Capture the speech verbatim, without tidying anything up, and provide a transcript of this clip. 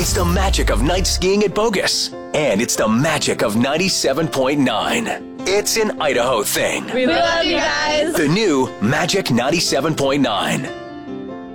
It's the magic of night skiing at Bogus. And it's the magic of ninety-seven point nine. It's an Idaho thing. We love you guys. The new Magic ninety-seven point nine.